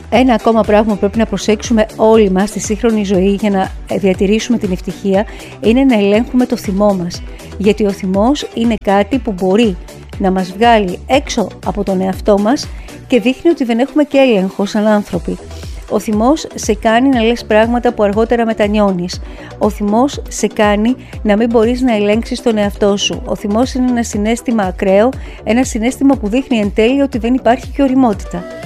Ένα ακόμα πράγμα που πρέπει να προσέξουμε όλοι μας στη σύγχρονη ζωή για να διατηρήσουμε την ευτυχία είναι να ελέγχουμε το θυμό μας. Γιατί ο θυμός είναι κάτι που μπορεί να μας βγάλει έξω από τον εαυτό μας και δείχνει ότι δεν έχουμε και έλεγχο σαν άνθρωποι. Ο θυμός σε κάνει να λες πράγματα που αργότερα μετανιώνεις. Ο θυμός σε κάνει να μην μπορείς να ελέγξεις τον εαυτό σου. Ο θυμός είναι ένα συναίσθημα ακραίο, ένα συναίσθημα που δείχνει εν τέλει ότι δεν υπάρχει και ωριμότητα.